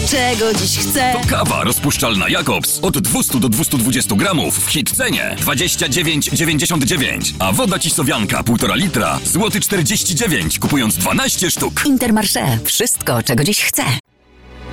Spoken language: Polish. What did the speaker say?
czego dziś chcę. To kawa rozpuszczalna Jakobs od 200 do 220 gramów w hit cenie 29,99. A woda Cisowianka 1,5 litra złoty 49, kupując 12 sztuk. Intermarché. Wszystko, czego dziś chcę.